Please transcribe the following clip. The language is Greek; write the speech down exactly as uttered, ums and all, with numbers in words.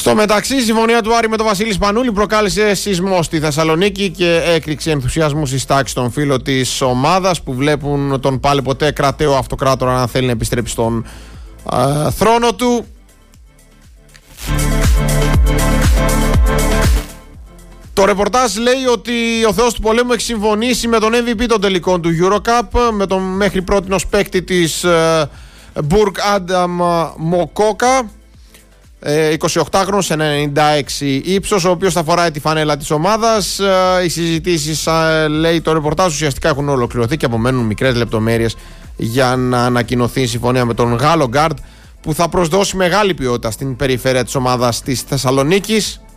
Στο μεταξύ, η συμφωνία του Άρη με τον Βασίλη Σπανούλη προκάλεσε σεισμό στη Θεσσαλονίκη και έκρηξε ενθουσιασμού στις τάξεις των φίλων της ομάδας που βλέπουν τον πάλι ποτέ κραταίο αυτοκράτορα να θέλει να επιστρέψει στον α, θρόνο του. Το ρεπορτάζ λέει ότι ο Θεός του Πολέμου έχει συμφωνήσει με τον εμ βι πι των τελικών του EuroCup, με τον μέχρι πρότινος παίκτη της Μπουργκ Άνταμ Μοκόκα, εικοσιοκτάχρονος σε ενενήντα έξι ύψος, ο οποίος θα φοράει τη φανέλα της ομάδας. Οι συζητήσεις, λέει το ρεπορτάζ, ουσιαστικά έχουν ολοκληρωθεί και απομένουν μικρές λεπτομέρειες για να ανακοινωθεί η συμφωνία με τον Γάλλο γκάρντ, που θα προσδώσει μεγάλη ποιότητα στην περιφέρεια της ομάδας της Θεσσαλονίκης.